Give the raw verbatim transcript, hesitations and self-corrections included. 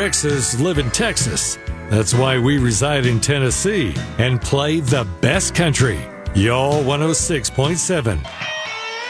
Texas live in Texas. That's why we reside in Tennessee and play the best country. Y'all one oh six point seven.